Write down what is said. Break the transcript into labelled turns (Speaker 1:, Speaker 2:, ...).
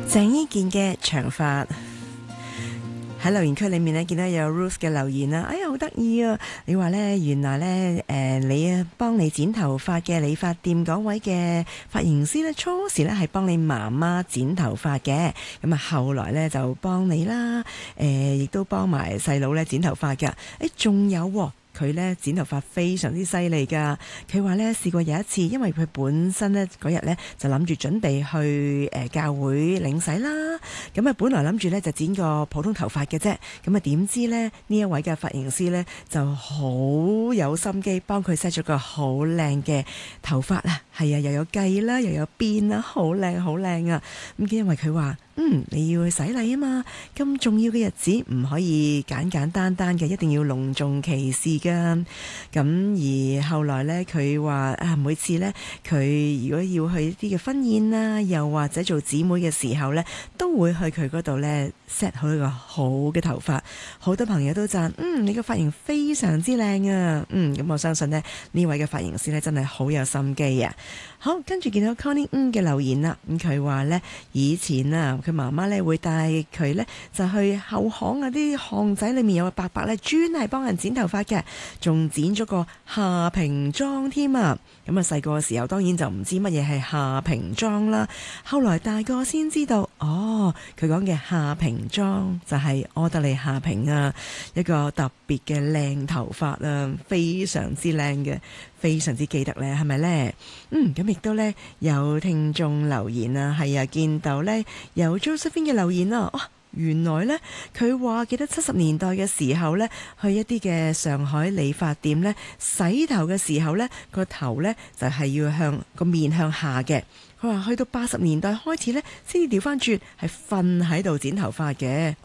Speaker 1: 鄭伊健嘅長髮。喺留言區裏面咧，見到有 Ruth 嘅留言啦，哎呀好得意啊！你話呢，原來呢，你幫你剪頭髮嘅理髮店嗰位嘅髮型師呢，初時呢係幫你媽媽剪頭髮嘅，咁啊後來呢就幫你啦，亦都幫埋細佬呢剪頭髮㗎，仲有喎。佢呢剪頭髮非常之犀利㗎，佢話呢試過有一次，因為佢本身呢嗰日呢就諗住準備去教會領洗啦，咁啊本來諗住呢就剪個普通頭髮嘅啫，咁啊點知呢呢一位嘅髮型師呢就好有心機幫佢 set 咗個好靚嘅頭髮啦，係啊又有髻啦又有辮啦，好靚好靚啊！咁因為佢話你要去洗禮啊嘛，咁重要嘅日子唔可以簡簡單單嘅，一定要隆重其事噶。咁而後來呢，佢話每次呢，佢如果要去一啲嘅婚宴啦，又或者做姊妹嘅時候呢，都會去佢嗰度呢 set 好一個好嘅頭髮。好多朋友都讚，你個髮型非常之靚啊！咁我相信呢位嘅髮型師呢，真係好有心機啊！好，跟住見到 Connie 嘅留言啦，咁佢話呢，以前啊，佢媽媽呢會帶佢呢就去後巷嗰啲巷仔裏面有個伯伯呢，專係幫人剪頭髮嘅，仲剪咗個下平裝添啊！咁啊細個嘅時候當然就唔知乜嘢係下平裝啦，後來大個先知道，佢講嘅下平裝就係柯德莉夏萍啊，一個特別嘅靚頭髮啊，非常之靚嘅，非常之記得咧，係咪呢？咁亦都呢，有聽眾留言啊，係啊，見到呢，有 Josephine 嘅留言啊，原來呢，佢話記得70年代嘅時候呢，去一啲嘅上海理髮店呢，洗頭嘅時候呢，個頭呢就係要向個面向下嘅。佢話去到80年代開始呢，先至調翻轉係瞓喺度剪頭髮嘅。